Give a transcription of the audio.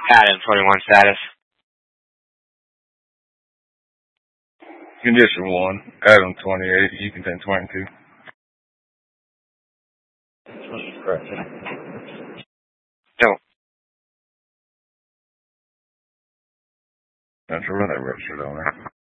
Adam 21 status. Condition 1, Adam 28, you contain 22. No. Don't you run that registered on there.